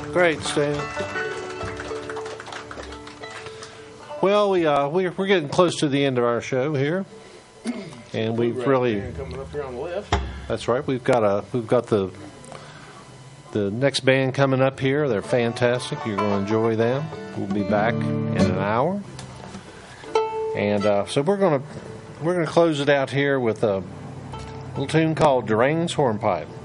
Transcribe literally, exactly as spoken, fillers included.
Great, Stan. Well, we uh, we're, we're getting close to the end of our show here, and we've really coming up here on the left. That's right. We've got a we've got the the next band coming up here. They're fantastic. You're going to enjoy them. We'll be back in an hour, and uh, so we're going to we're going to close it out here with a little tune called Durang's Hornpipe.